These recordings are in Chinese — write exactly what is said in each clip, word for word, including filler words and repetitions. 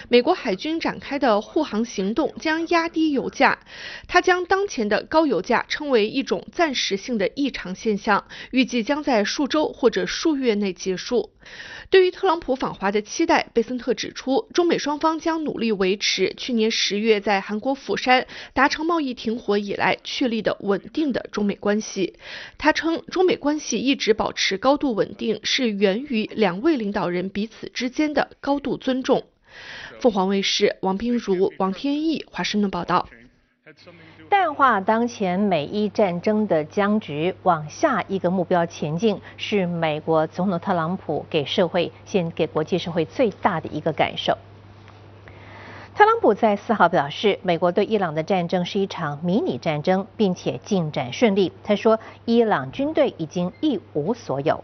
美国海军展开的护航行动将压低油价。他将当前的高油价称为一种暂时性的异常现象，预计将在数周或者数月内结束。对于特朗普访华的期待，贝森特指出，中美双方将努力维持去年十月在韩国釜山达成贸易停火以来确立的稳定的中美关系。他称，中美关系一直保持高度稳定，是源于两位领导人彼此之间的高度尊重。凤凰卫视王彬如、王天毅华盛顿报道。 淡化当前美伊战争的僵局，往下一个目标前进，是美国总统特朗普给社会、现给国际社会最大的一个感受。特朗普在四号表示，美国对伊朗的战争是一场迷你战争，并且进展顺利。他说，伊朗军队已经一无所有。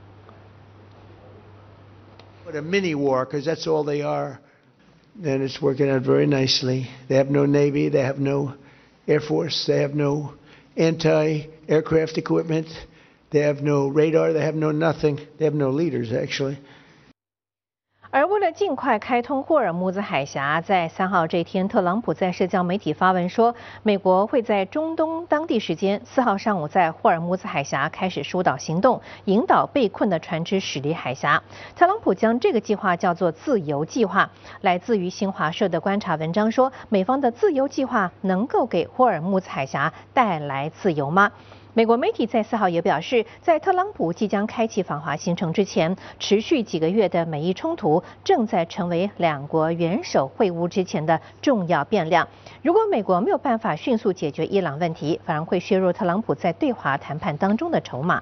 What a mini war, because that's all they are. And it's working out very nicely. They have no navy, they have no Air Force, they have no anti-aircraft equipment, they have no radar, they have no nothing, they have no leaders actually. 而为了尽快开通霍尔木兹海峡，在三号这天，特朗普在社交媒体发文说，美国会在中东当地时间四号上午在霍尔木兹海峡开始疏导行动，引导被困的船只驶离海峡。特朗普将这个计划叫做“自由计划”。来自于新华社的观察文章说，美方的自由计划能够给霍尔木兹海峡带来自由吗？美国媒体在四号也表示，在特朗普即将开启访华行程之前，持续几个月的美伊冲突正在成为两国元首会晤之前的重要变量。如果美国没有办法迅速解决伊朗问题，反而会削弱特朗普在对华谈判当中的筹码。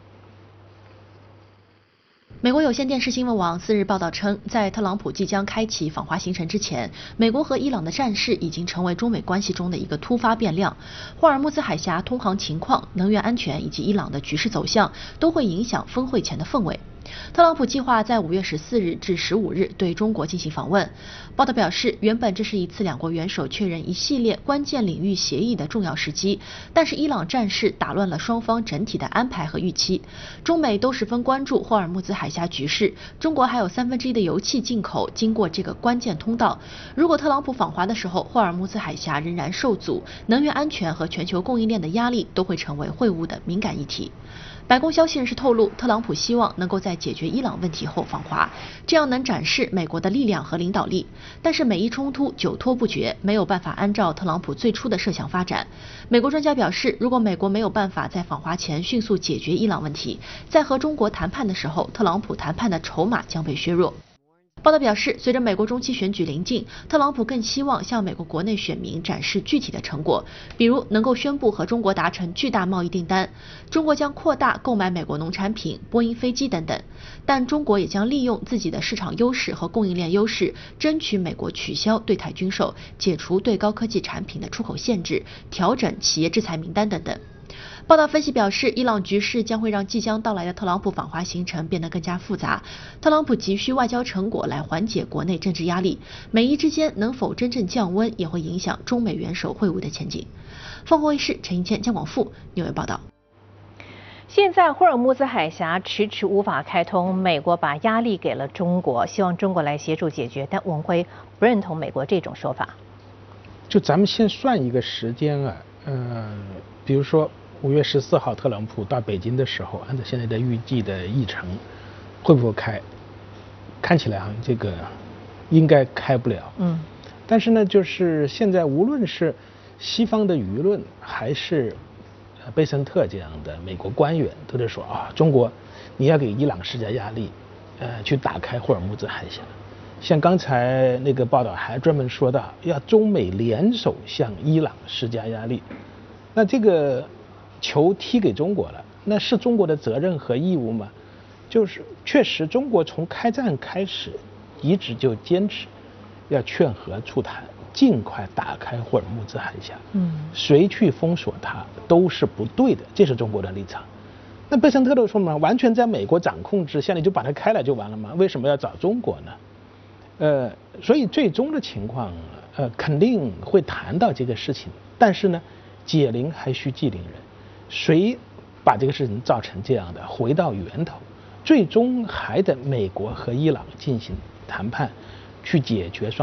美国有线电视新闻网四日报道称，在特朗普即将开启访华行程之前，美国和伊朗的战事已经成为中美关系中的一个突发变量。霍尔木兹海峡通航情况、能源安全以及伊朗的局势走向，都会影响峰会前的氛围。特朗普计划在五月十四日至十五日对中国进行访问。报道表示，原本这是一次两国元首确认一系列关键领域协议的重要时机，但是伊朗战事打乱了双方整体的安排和预期。中美都十分关注霍尔木兹海峡局势，中国还有三分之一的油气进口经过这个关键通道。如果特朗普访华的时候，霍尔木兹海峡仍然受阻，能源安全和全球供应链的压力都会成为会晤的敏感议题。白宫消息人士透露，特朗普希望能够在解决伊朗问题后访华，这样能展示美国的力量和领导力。但是美伊冲突久拖不决，没有办法按照特朗普最初的设想发展。美国专家表示，如果美国没有办法在访华前迅速解决伊朗问题，在和中国谈判的时候，特朗普谈判的筹码将被削弱。报道表示，随着美国中期选举临近，特朗普更希望向美国国内选民展示具体的成果，比如能够宣布和中国达成巨大贸易订单，中国将扩大购买美国农产品、波音飞机等等。但中国也将利用自己的市场优势和供应链优势，争取美国取消对台军售、解除对高科技产品的出口限制、调整企业制裁名单等等。报道分析表示，伊朗局势将会让即将到来的特朗普访华行程变得更加复杂。特朗普急需外交成果来缓解国内政治压力，美伊之间能否真正降温，也会影响中美元首会晤的前景。凤凰卫视陈一谦、江广富纽约报道。 现在霍尔木兹海峡迟迟无法开通，美国把压力给了中国，希望中国来协助解决，但文辉不认同美国这种说法。 就咱们先算一个时间啊，呃，比如说五月十四号特朗普到北京的时候，按照现在的预计的议程，会不会开？看起来好像这个应该开不了。嗯。但是呢，就是现在无论是西方的舆论，还是贝森特这样的美国官员，都在说啊，中国你要给伊朗施加压力，呃，去打开霍尔木兹海峡。像刚才那个报道还专门说到，要中美联手向伊朗施加压力。那这个球踢给中国了，那是中国的责任和义务吗？就是确实，中国从开战开始一直就坚持要劝和促谈，尽快打开霍尔木兹海峡。嗯，谁去封锁它都是不对的，这是中国的立场。那贝森特都说嘛，完全在美国掌控之下，你就把它开了就完了吗？为什么要找中国呢？呃，所以最终的情况，呃，肯定会谈到这个事情，但是呢，解铃还须系铃人，谁把这个事情造成这样的，回到源头，最终还得美国和伊朗进行谈判，去解决双。